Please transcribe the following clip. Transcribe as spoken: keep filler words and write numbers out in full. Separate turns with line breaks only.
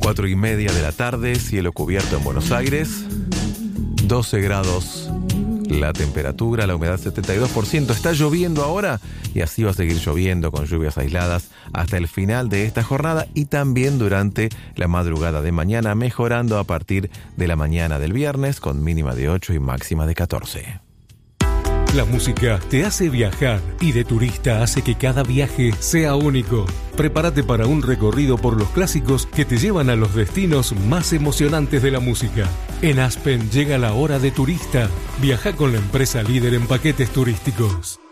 cuatro y media de la tarde, cielo cubierto en Buenos Aires, doce grados la temperatura, la humedad setenta y dos por ciento. Está lloviendo ahora y así va a seguir lloviendo con lluvias aisladas hasta el final de esta jornada y también durante la madrugada de mañana, mejorando a partir de la mañana del viernes con mínima de ocho y máxima de catorce.
La música te hace viajar y de turista hace que cada viaje sea único. Prepárate para un recorrido por los clásicos que te llevan a los destinos más emocionantes de la música. En Aspen llega la hora de turista. Viaja con la empresa líder en paquetes turísticos.